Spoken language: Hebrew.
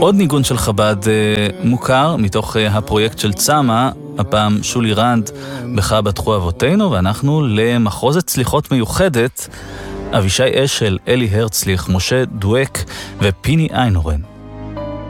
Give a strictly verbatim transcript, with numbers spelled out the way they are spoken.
עוד ניגון של חב"ד מוכר מתוך הפרויקט של צמה, הפעם שולי רנד, בך בטחו אבותינו, ואנחנו למחרוזת סליחות מיוחדת, אבישי אשל, אלי הרצליך, משה דואק ופיני איינורן.